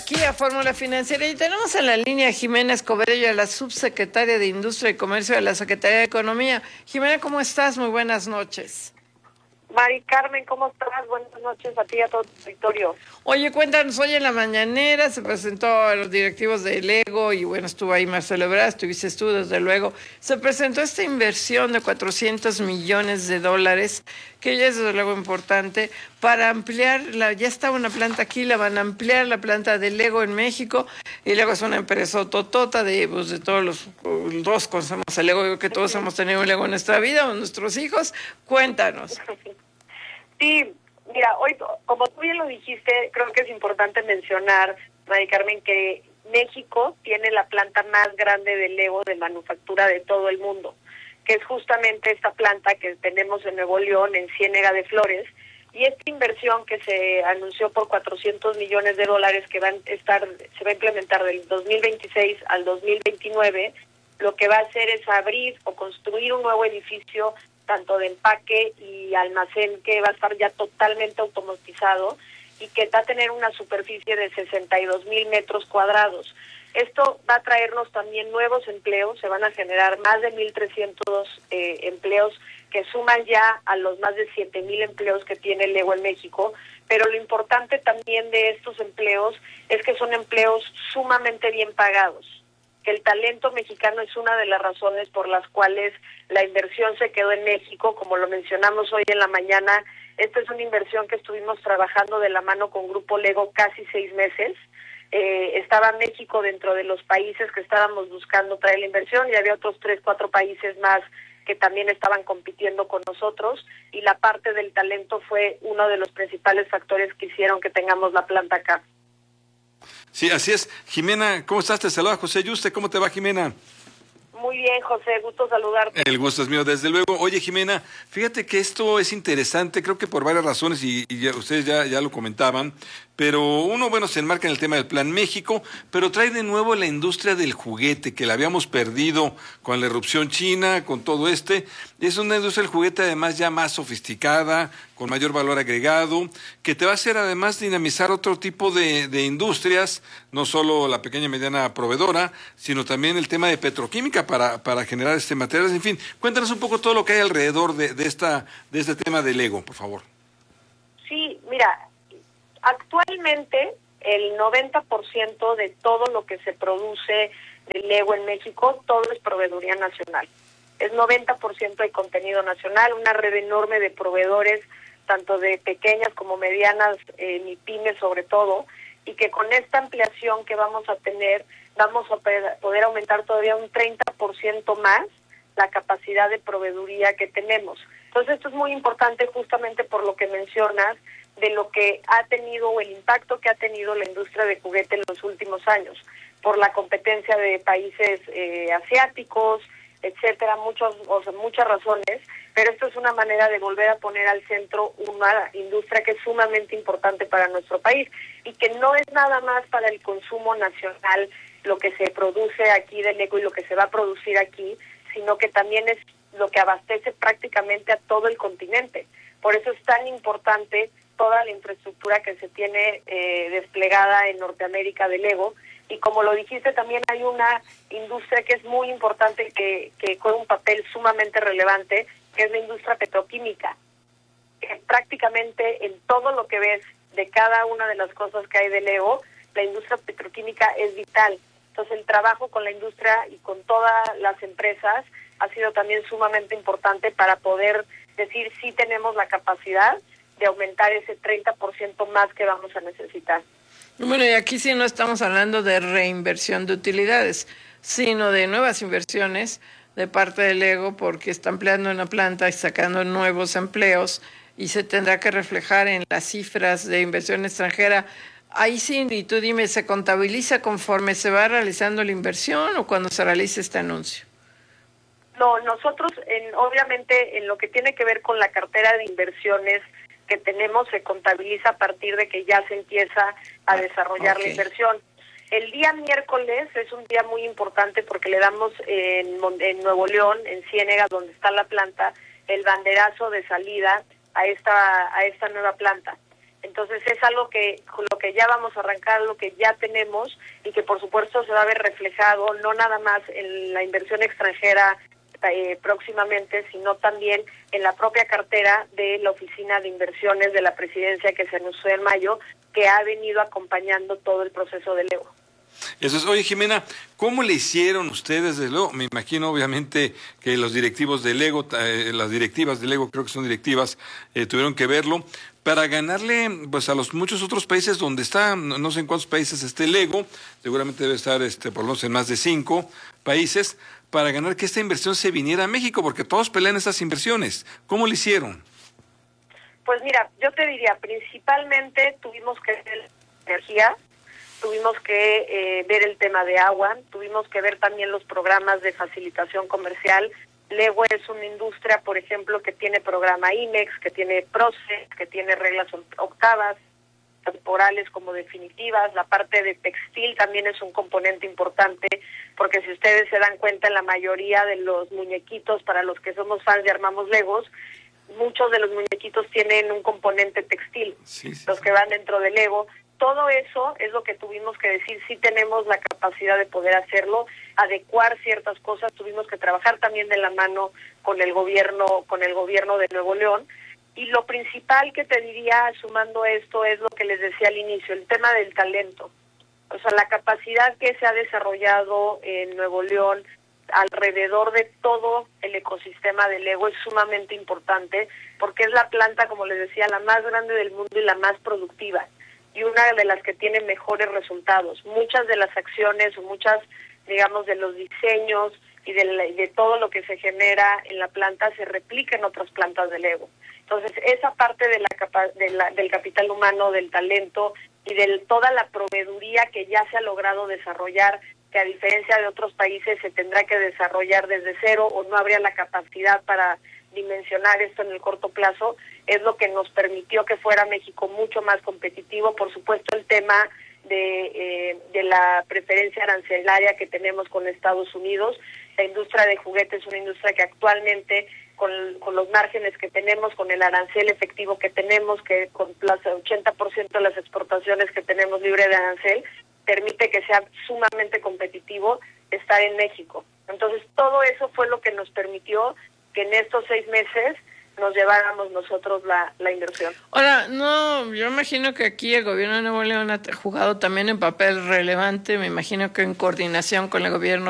aquí a Fórmula Financiera y tenemos en la línea a Jimena Escobedo, la subsecretaria de Industria y Comercio de la Secretaría de Economía. Jimena, ¿cómo estás? Muy buenas noches. Mari Carmen, ¿cómo estás? Buenas noches a ti y a todo tu auditorio. Oye, cuéntanos, hoy en la mañanera se presentó a los directivos de Lego y bueno, estuvo ahí Marcelo Ebrard, estuviste tú desde luego. Se presentó esta inversión de $400 millones, que ya es desde luego importante, para ampliar, ya está una planta aquí, la van a ampliar, la planta de Lego en México, y Lego es una empresa totota de todos todos conocemos a Lego, yo creo que todos hemos tenido un Lego en nuestra vida, o nuestros hijos. Cuéntanos. Sí, mira, hoy, como tú bien lo dijiste, creo que es importante mencionar, Mari Carmen, que México tiene la planta más grande de Lego de manufactura de todo el mundo, que es justamente esta planta que tenemos en Nuevo León, en Ciénega de Flores, y esta inversión que se anunció por $400 millones que se va a implementar del 2026 al 2029, lo que va a hacer es abrir o construir un nuevo edificio tanto de empaque y almacén que va a estar ya totalmente automatizado y que va a tener una superficie de 62,000 metros cuadrados. Esto va a traernos también nuevos empleos, se van a generar más de 1,300 empleos que suman ya a los más de 7,000 empleos que tiene Lego en México, pero lo importante también de estos empleos es que son empleos sumamente bien pagados, que el talento mexicano es una de las razones por las cuales la inversión se quedó en México, como lo mencionamos hoy en la mañana. Esta es una inversión que estuvimos trabajando de la mano con Grupo Lego casi 6 meses. Estaba México dentro de los países que estábamos buscando traer la inversión y había otros 3, 4 países más que también estaban compitiendo con nosotros, y la parte del talento fue uno de los principales factores que hicieron que tengamos la planta acá. Sí, así es. Jimena, ¿cómo estás? Te saluda José Yuste. ¿Cómo te va, Jimena? Muy bien, José, gusto saludarte. El gusto es mío, desde luego. Oye, Jimena, fíjate que esto es interesante, creo que por varias razones, y ustedes ya lo comentaban, pero uno, bueno, se enmarca en el tema del Plan México, pero trae de nuevo la industria del juguete, que la habíamos perdido con la irrupción china, con todo es una industria del juguete además ya más sofisticada, con mayor valor agregado, que te va a hacer además dinamizar otro tipo de industrias, no solo la pequeña y mediana proveedora, sino también el tema de petroquímica para generar materiales, en fin. Cuéntanos un poco todo lo que hay alrededor de este tema del Lego, por favor. Sí, mira, actualmente el 90% de todo lo que se produce de Lego en México, todo es proveeduría nacional. Es 90% de contenido nacional, una red enorme de proveedores, tanto de pequeñas como medianas, MIPYMES sobre todo, y que con esta ampliación que vamos a tener, vamos a poder aumentar todavía un 30% más la capacidad de proveeduría que tenemos. Entonces esto es muy importante justamente por lo que mencionas, de lo que ha tenido o el impacto que ha tenido la industria de juguete en los últimos años, por la competencia de países asiáticos, etcétera, muchas razones, pero esto es una manera de volver a poner al centro una industria que es sumamente importante para nuestro país y que no es nada más para el consumo nacional lo que se produce aquí de Lego y lo que se va a producir aquí, sino que también es lo que abastece prácticamente a todo el continente. Por eso es tan importante toda la infraestructura que se tiene desplegada en Norteamérica de Lego. Y como lo dijiste, también hay una industria que es muy importante, que juega un papel sumamente relevante, que es la industria petroquímica. Que prácticamente en todo lo que ves de cada una de las cosas que hay de Lego, la industria petroquímica es vital. Entonces el trabajo con la industria y con todas las empresas ha sido también sumamente importante para poder decir si tenemos la capacidad de aumentar ese 30% más que vamos a necesitar. Bueno, y aquí sí no estamos hablando de reinversión de utilidades, sino de nuevas inversiones de parte del Lego, porque está ampliando una planta y sacando nuevos empleos y se tendrá que reflejar en las cifras de inversión extranjera. Ahí sí, y tú dime, ¿se contabiliza conforme se va realizando la inversión o cuando se realice este anuncio? No, nosotros obviamente en lo que tiene que ver con la cartera de inversiones que tenemos se contabiliza a partir de que ya se empieza a desarrollar la inversión. El día miércoles es un día muy importante porque le damos en Nuevo León, en Ciénega, donde está la planta, el banderazo de salida a esta nueva planta. Entonces es algo que lo que ya vamos a arrancar, lo que ya tenemos y que por supuesto se va a ver reflejado no nada más en la inversión extranjera próximamente, sino también en la propia cartera de la Oficina de Inversiones de la Presidencia que se anunció en mayo, que ha venido acompañando todo el proceso de Lego. Eso es. Oye, Jimena, ¿cómo le hicieron ustedes? Desde luego, me imagino obviamente que los directivos de Lego, las directivas de Lego, creo que son directivas, tuvieron que verlo, para ganarle pues a los muchos otros países donde está, no sé en cuántos países esté Lego, seguramente debe estar por lo menos en más de 5 países, para ganar que esta inversión se viniera a México, porque todos pelean esas inversiones. ¿Cómo le hicieron? Pues mira, yo te diría, principalmente tuvimos que ver energía, tuvimos que ver el tema de agua, tuvimos que ver también los programas de facilitación comercial. Lego es una industria, por ejemplo, que tiene programa IMEX, que tiene PROCE, que tiene reglas octavas, temporales como definitivas. La parte de textil también es un componente importante, porque si ustedes se dan cuenta, en la mayoría de los muñequitos, para los que somos fans y armamos Legos, muchos de los muñequitos tienen un componente textil, sí. Los que van dentro del Lego. Todo eso es lo que tuvimos que decir, sí tenemos la capacidad de poder hacerlo, adecuar ciertas cosas, tuvimos que trabajar también de la mano con el gobierno de Nuevo León. Y lo principal que te diría, sumando esto, es lo que les decía al inicio, el tema del talento. O sea, la capacidad que se ha desarrollado en Nuevo León alrededor de todo el ecosistema de Lego es sumamente importante, porque es la planta, como les decía, la más grande del mundo y la más productiva, y una de las que tiene mejores resultados. Muchas de las acciones o muchas, digamos, de los diseños y de todo lo que se genera en la planta se replica en otras plantas de Lego. Entonces, esa parte del capital humano, del talento y de toda la proveeduría que ya se ha logrado desarrollar, que a diferencia de otros países se tendrá que desarrollar desde cero o no habría la capacidad para dimensionar esto en el corto plazo, es lo que nos permitió que fuera México mucho más competitivo. Por supuesto, el tema de la preferencia arancelaria que tenemos con Estados Unidos. La industria de juguetes es una industria que actualmente, con los márgenes que tenemos, con el arancel efectivo que tenemos, que con las 80% de las exportaciones que tenemos libre de arancel, permite que sea sumamente competitivo estar en México. Entonces, todo eso fue lo que nos permitió que en estos 6 meses nos lleváramos nosotros la inversión. Ahora, no, yo imagino que aquí el gobierno de Nuevo León ha jugado también un papel relevante, me imagino que en coordinación con el gobierno